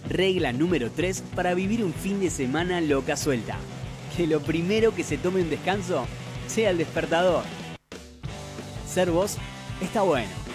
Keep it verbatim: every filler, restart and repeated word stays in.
Regla número tres para vivir un fin de semana loca suelta. Que lo primero que se tome un descanso sea el despertador. Ser vos está bueno.